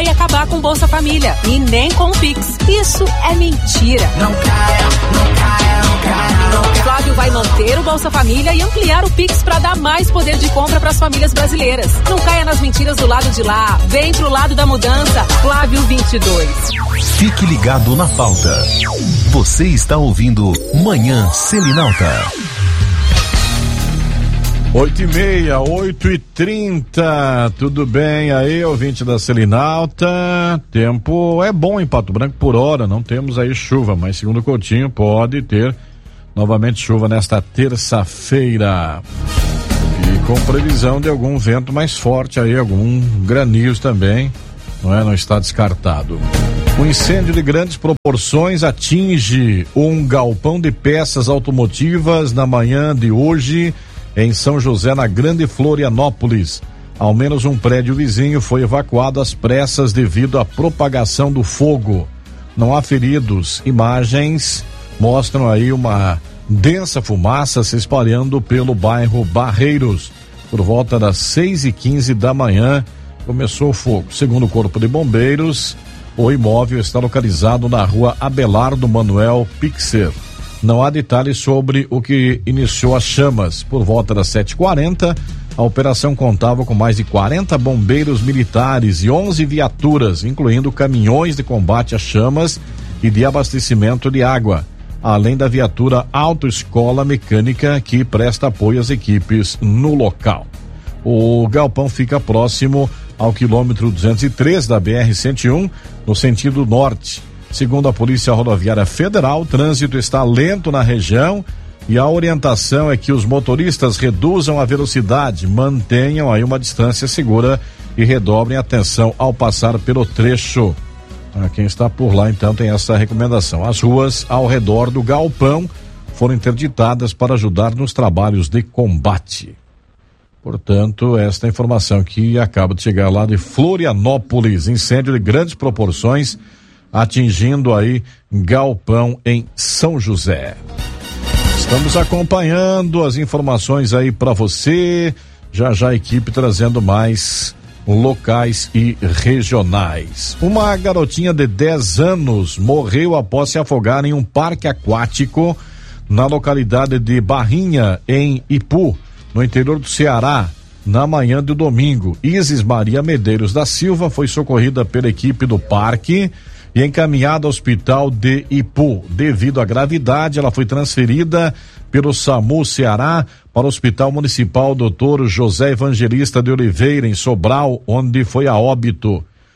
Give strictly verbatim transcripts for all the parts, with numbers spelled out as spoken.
vai acabar com Bolsa Família e nem com o Pix. Isso é mentira. Não caia, não caia, não caia, não caia. Flávio vai manter o Bolsa Família e ampliar o Pix para dar mais poder de compra para as famílias brasileiras. Não caia nas mentiras do lado de lá. Vem pro lado da mudança. Flávio vinte e dois. Fique ligado na pauta. Você está ouvindo Manhã Selinalta. Oito e meia, oito e trinta, tudo bem aí, ouvinte da Selinalta? Tempo é bom em Pato Branco por hora, não temos aí chuva, mas segundo o Coutinho pode ter novamente chuva nesta terça-feira. E com previsão de algum vento mais forte aí, algum granizo também, não é? Não está descartado. Um incêndio de grandes proporções atinge um galpão de peças automotivas na manhã de hoje em São José, na Grande Florianópolis. Ao menos um prédio vizinho foi evacuado às pressas devido à propagação do fogo. Não há feridos. Imagens mostram aí uma densa fumaça se espalhando pelo bairro Barreiros. Por volta das seis e quinze da manhã começou o fogo. Segundo o Corpo de Bombeiros, o imóvel está localizado na rua Abelardo Manuel Pixer. Não há detalhes sobre o que iniciou as chamas. Por volta das sete e quarenta, a operação contava com mais de quarenta bombeiros militares e onze viaturas, incluindo caminhões de combate às chamas e de abastecimento de água, além da viatura Autoescola Mecânica que presta apoio às equipes no local. O galpão fica próximo ao quilômetro duzentos e três da B R cento e um, no sentido norte. Segundo a Polícia Rodoviária Federal, o trânsito está lento na região e a orientação é que os motoristas reduzam a velocidade, mantenham aí uma distância segura e redobrem a atenção ao passar pelo trecho. Ah, quem está por lá então tem essa recomendação. As ruas ao redor do galpão foram interditadas para ajudar nos trabalhos de combate. Portanto, esta informação que acaba de chegar lá de Florianópolis, incêndio de grandes proporções atingindo aí galpão em São José. Estamos acompanhando as informações aí para você, já já a equipe trazendo mais locais e regionais. Uma garotinha de dez anos morreu após se afogar em um parque aquático na localidade de Barrinha, em Ipu, no interior do Ceará, na manhã de domingo. Isis Maria Medeiros da Silva foi socorrida pela equipe do parque e encaminhada ao hospital de Ipu. Devido à gravidade, ela foi transferida pelo SAMU Ceará para o Hospital Municipal doutor José Evangelista de Oliveira, em Sobral, onde foi a óbito.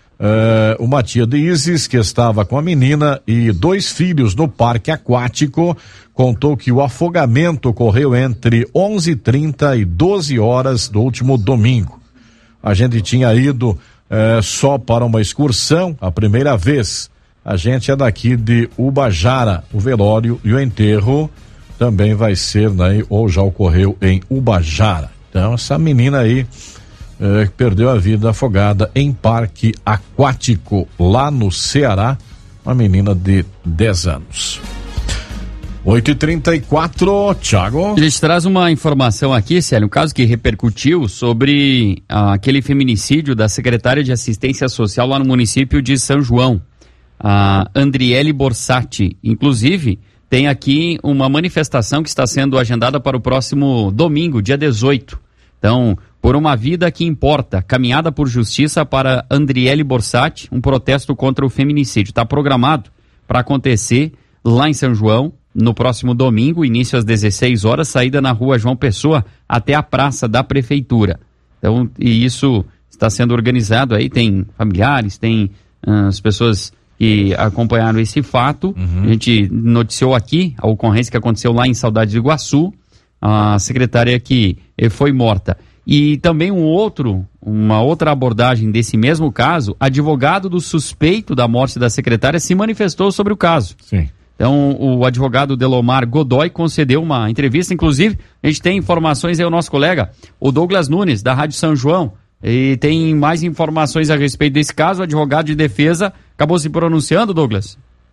Uh, uma tia de Isis, que estava com a menina e dois filhos no parque aquático, contou que o afogamento ocorreu entre onze e trinta e doze horas do último domingo. A gente tinha ido uh, só para uma excursão a primeira vez. A gente é daqui de Ubajara. O velório e o enterro também vai ser, né, ou já ocorreu em Ubajara. Então, essa menina aí eh, perdeu a vida afogada em parque aquático lá no Ceará, uma menina de dez anos. oito e trinta e quatro, Thiago. Ele traz uma informação aqui, Célio, um caso que repercutiu sobre ah, aquele feminicídio da secretária de Assistência Social lá no município de São João, a Andriele Borsatti. Inclusive, tem aqui uma manifestação que está sendo agendada para o próximo domingo, dia dezoito. Então, por uma vida que importa, caminhada por justiça para Andriele Borsatti, um protesto contra o feminicídio. Está programado para acontecer lá em São João, no próximo domingo, início às dezesseis horas, saída na rua João Pessoa até a praça da prefeitura. Então, e isso está sendo organizado aí, tem familiares, tem uh, as pessoas que acompanharam esse fato. Uhum. A gente noticiou aqui a ocorrência que aconteceu lá em Saudade de Iguaçu, a secretária que foi morta. E também um outro, uma outra abordagem desse mesmo caso, advogado do suspeito da morte da secretária se manifestou sobre o caso. Sim. Então, o advogado Delomar Godoy concedeu uma entrevista, inclusive, a gente tem informações aí, o nosso colega, o Douglas Nunes, da Rádio São João, e tem mais informações a respeito desse caso. O advogado de defesa acabou se pronunciando, Douglas?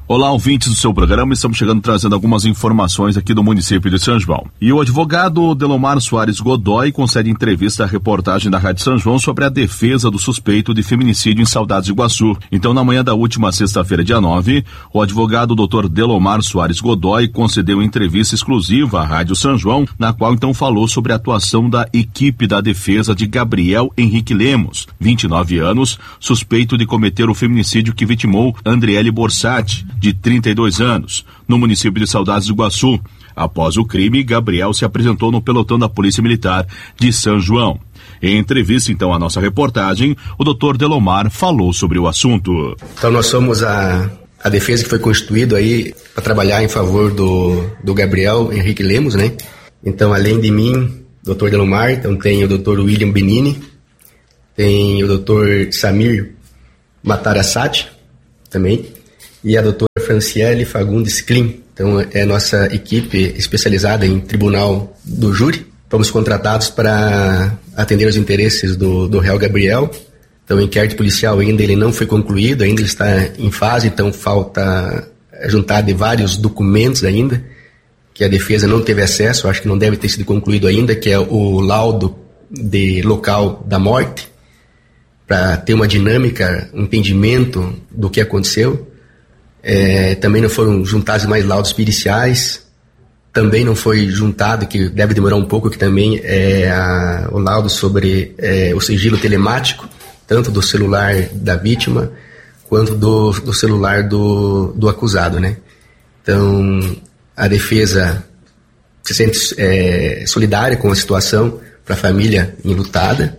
Olá, ouvintes do seu programa, estamos chegando trazendo algumas informações aqui do município de São João. E o advogado Delomar Soares Godoy concede entrevista à reportagem da Rádio São João sobre a defesa do suspeito de feminicídio em Saudades de Iguaçu. Então, na manhã da última sexta-feira, dia nove, o advogado doutor Delomar Soares Godoy concedeu entrevista exclusiva à Rádio São João, na qual então falou sobre a atuação da equipe da defesa de Gabriel Henrique Lemos, vinte e nove anos, suspeito de cometer o feminicídio que vitimou Andriele Borsatti, de trinta e dois anos, no município de Saudades do Iguaçu. Após o crime, Gabriel se apresentou no pelotão da Polícia Militar de São João. Em entrevista, então, à nossa reportagem, o doutor Delomar falou sobre o assunto. Então, nós somos a, a defesa que foi constituída aí para trabalhar em favor do, do Gabriel Henrique Lemos, né? Então, além de mim, doutor Delomar, então tem o doutor William Benini, tem o doutor Samir Matarassati, também, e a doutora Franciele Fagundes Klim. Então, é a nossa equipe especializada em tribunal do júri. Fomos contratados para atender os interesses do, do réu Gabriel. Então, o inquérito policial ainda ele não foi concluído, ainda ele está em fase, então falta juntar de vários documentos ainda, que a defesa não teve acesso, acho que não deve ter sido concluído ainda, que é o laudo de local da morte, para ter uma dinâmica, um entendimento do que aconteceu. É, também não foram juntados mais laudos periciais, também não foi juntado, que deve demorar um pouco, que também é a, o laudo sobre é, o sigilo telemático, tanto do celular da vítima quanto do, do celular do, do acusado, né? Então, a defesa se sente é, solidária com a situação para a família enlutada,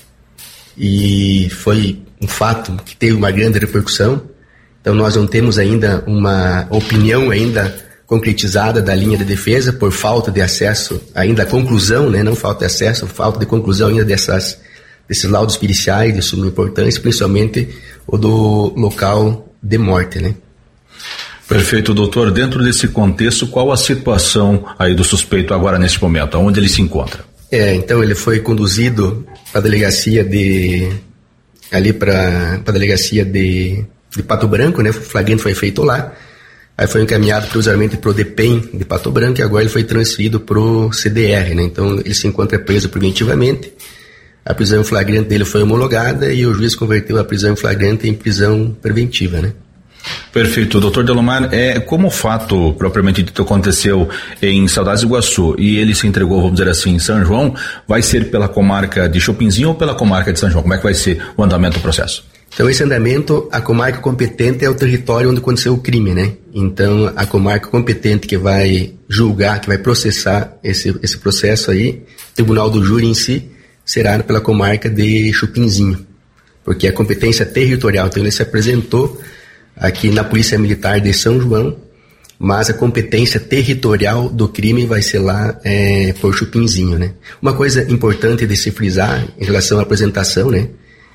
e foi um fato que teve uma grande repercussão. Então, nós não temos ainda uma opinião ainda concretizada da linha de defesa por falta de acesso ainda à conclusão, né? Não falta de acesso, falta de conclusão ainda dessas, desses laudos periciais de suma importância, principalmente o do local de morte, né? Perfeito, doutor. Dentro desse contexto, qual a situação aí do suspeito agora nesse momento? Onde ele se encontra? É, então ele foi conduzido para a delegacia de... ali para a delegacia de... de Pato Branco, né? O flagrante foi feito lá, aí foi encaminhado provisoriamente para o D P E M de Pato Branco, e agora ele foi transferido para o C D R, né? Então ele se encontra preso preventivamente, a prisão em flagrante dele foi homologada e o juiz converteu a prisão em flagrante em prisão preventiva, né? Perfeito, doutor Delomar, é, como o fato propriamente dito aconteceu em Saudades do Iguaçu e ele se entregou, vamos dizer assim, em São João, vai ser pela comarca de Chopinzinho ou pela comarca de São João? Como é que vai ser o andamento do processo? Então, esse andamento, a comarca competente é o território onde aconteceu o crime, né? Então, a comarca competente que vai julgar, que vai processar esse, esse processo aí, o tribunal do júri em si, será pela comarca de Chupinzinho, porque é competência territorial. Então, ele se apresentou aqui na Polícia Militar de São João, mas a competência territorial do crime vai ser lá é, por Chupinzinho, né? Uma coisa importante de se frisar em relação à apresentação, né?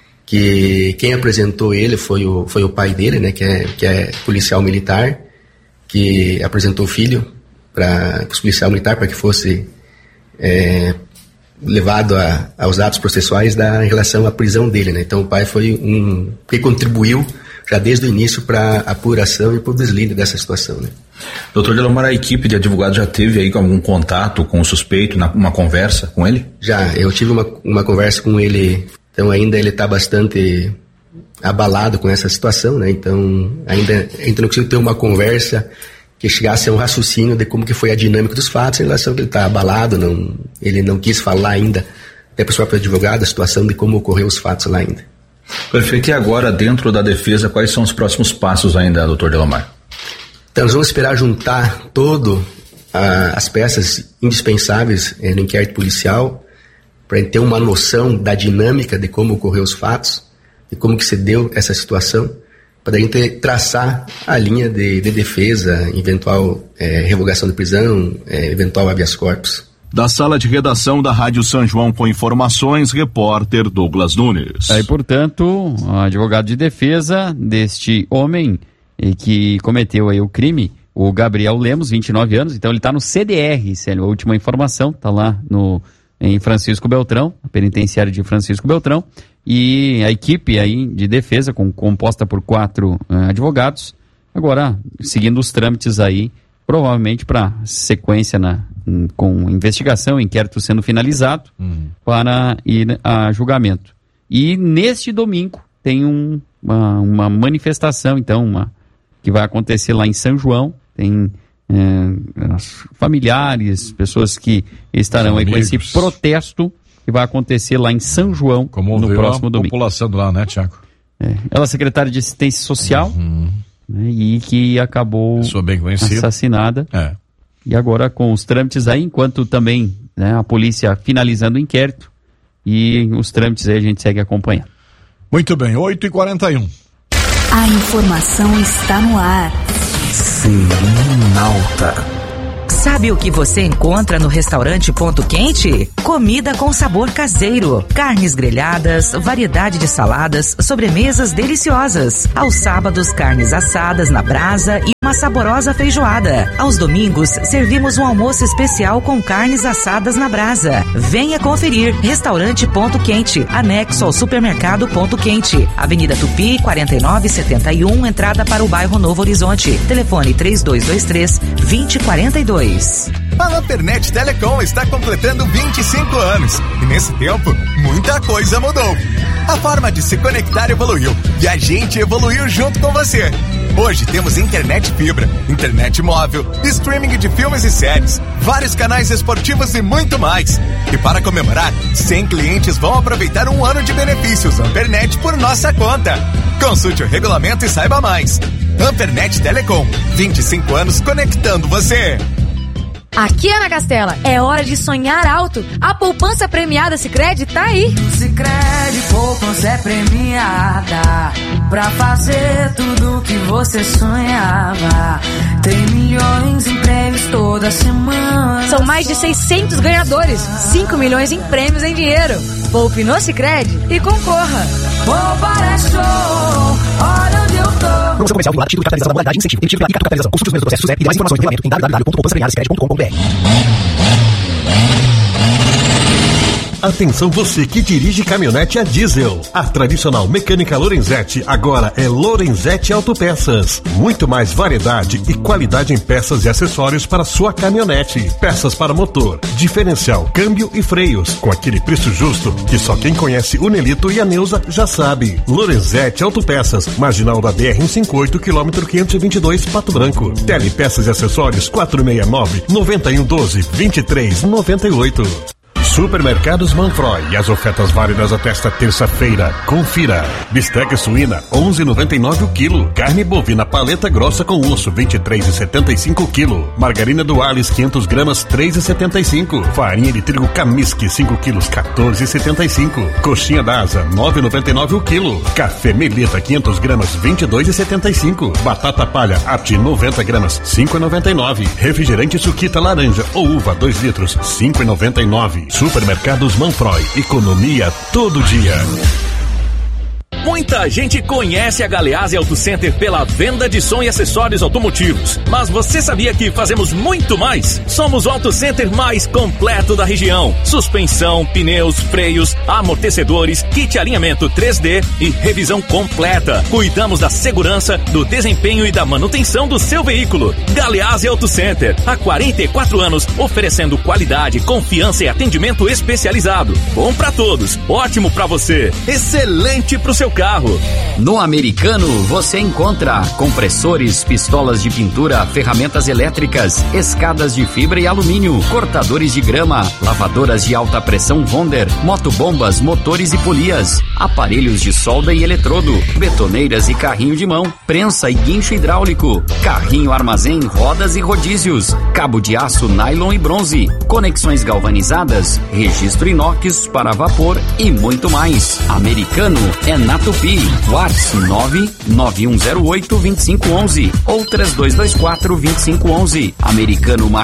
Que quem apresentou ele foi o, foi o pai dele, né, que é, que é policial militar, que apresentou o filho para os policial militar para que fosse é, levado a, aos atos processuais da, em relação à prisão dele, né? Então o pai foi um que contribuiu já desde o início para a apuração e para o deslinde dessa situação, né? Doutor Delomar, a equipe de advogados já teve aí algum contato com o suspeito, na, uma conversa com ele? Já, eu tive uma, uma conversa com ele. Então ainda ele está bastante abalado com essa situação, né? Então ainda, ainda não consigo ter uma conversa que chegasse a um raciocínio de como que foi a dinâmica dos fatos em relação a que ele está abalado, não, ele não quis falar ainda, até para o próprio advogado, a situação de como ocorreu os fatos lá ainda. Perfeito. E agora, dentro da defesa, quais são os próximos passos ainda, doutor Delomar? Então nós vamos esperar juntar todo ah, as peças indispensáveis eh, no inquérito policial, para ter uma noção da dinâmica de como ocorreu os fatos, de como que se deu essa situação, para a gente traçar a linha de, de defesa, eventual é, revogação de prisão, é, eventual habeas corpus. Da sala de redação da Rádio São João com informações, repórter Douglas Nunes. Aí, portanto, o advogado de defesa deste homem eh, que cometeu aí o crime, o Gabriel Lemos, vinte e nove anos, então ele está no C D R, Célio, a última informação, está lá no... em Francisco Beltrão, a penitenciária de Francisco Beltrão, e a equipe aí de defesa, com, composta por quatro uh, advogados, Agora, seguindo os trâmites aí, provavelmente para sequência na, com investigação, inquérito sendo finalizado, uhum. para ir a julgamento. E neste domingo tem um, uma, uma manifestação, então, uma, que vai acontecer lá em São João. Tem é, familiares, pessoas que estarão aí com esse protesto que vai acontecer lá em São João. Como no próximo a domingo. População lá, né, Tiago? É, ela é secretária de Assistência Social, uhum. né, e que acabou bem assassinada. É. E agora com os trâmites aí, enquanto também, né, a polícia finalizando o inquérito, e os trâmites aí a gente segue acompanhando. Muito bem, oito e quarenta e um. A informação está no ar. Selinalta. Sabe o que você encontra no restaurante Ponto Quente? Comida com sabor caseiro, carnes grelhadas, variedade de saladas, sobremesas deliciosas. Aos sábados, carnes assadas na brasa e uma saborosa feijoada. Aos domingos, servimos um almoço especial com carnes assadas na brasa. Venha conferir. Restaurante Ponto Quente, anexo ao supermercado Ponto Quente. Avenida Tupi, quarenta e nove setenta e um, entrada para o bairro Novo Horizonte. Telefone três dois dois três, dois zero quatro dois. A Ampernet Telecom está completando vinte e cinco anos e nesse tempo, muita coisa mudou. A forma de se conectar evoluiu e a gente evoluiu junto com você. Hoje temos internet fibra, internet móvel, streaming de filmes e séries, vários canais esportivos e muito mais. E para comemorar, cem clientes vão aproveitar um ano de benefícios Ampernet por nossa conta. Consulte o regulamento e saiba mais. Ampernet Telecom, vinte e cinco anos conectando você. Aqui, Ana Castela, é hora de sonhar alto. A poupança premiada Sicredi tá aí. Sicredi poupança é premiada pra fazer tudo que você sonhava. Tem milhões em prêmios toda semana. São mais de seiscentos ganhadores, cinco milhões em prêmios em dinheiro. Poupe no Sicredi e concorra. Poupar é show, olha onde eu tô. Promoção comercial vinculada, título de capitalização da modalidade incentivo. Emitido pela Capitalização. Consulte os meus processos e mais informações no regulamento em w w w ponto poupança premiada sicredi ponto com ponto b r. Atenção você que dirige caminhonete a diesel. A tradicional mecânica Lorenzetti agora é Lorenzetti Autopeças. Muito mais variedade e qualidade em peças e acessórios para sua caminhonete. Peças para motor, diferencial, câmbio e freios. Com aquele preço justo que só quem conhece o Nelito e a Neuza já sabe. Lorenzetti Autopeças, marginal da B R cento e cinquenta e oito, quilômetro quinhentos e vinte e dois, Pato Branco. Telepeças e acessórios quatro seis nove, nove um um dois, vinte e três noventa e oito. Supermercados Manfroy e as ofertas válidas até esta terça-feira. Confira. Bisteca suína, onze reais e noventa e nove centavos o quilo. Carne bovina paleta grossa com osso, vinte e três reais e setenta e cinco centavos o quilo. Margarina Duales, quinhentas gramas, três reais e setenta e cinco centavos. Farinha de trigo Kamiski, cinco quilos, quatorze reais e setenta e cinco centavos. Coxinha da Asa, nove reais e noventa e nove centavos o quilo. Café Melita, quinhentas gramas, vinte e dois reais e setenta e cinco centavos. Batata palha Apti, noventa gramas, cinco reais e noventa e nove centavos. Refrigerante Suquita laranja ou uva, dois litros, cinco reais e noventa e nove centavos. Supermercados Manfroy, economia todo dia. Muita gente conhece a Galeazzi Auto Center pela venda de som e acessórios automotivos. Mas você sabia que fazemos muito mais? Somos o Auto Center mais completo da região. Suspensão, pneus, freios, amortecedores, kit alinhamento três D e revisão completa. Cuidamos da segurança, do desempenho e da manutenção do seu veículo. Galeazzi Auto Center, há quarenta e quatro anos, oferecendo qualidade, confiança e atendimento especializado. Bom pra todos, ótimo pra você, excelente pro seu carro. No Americano você encontra compressores, pistolas de pintura, ferramentas elétricas, escadas de fibra e alumínio, cortadores de grama, lavadoras de alta pressão Wonder, motobombas, motores e polias, aparelhos de solda e eletrodo, betoneiras e carrinho de mão, prensa e guincho hidráulico, carrinho armazém, rodas e rodízios, cabo de aço, nylon e bronze, conexões galvanizadas, registro inox para vapor e muito mais. Americano é na Tupi. WhatsApp nove nove um zero oito, dois cinco um um ou três dois dois quatro, dois cinco um um. Americano Marketing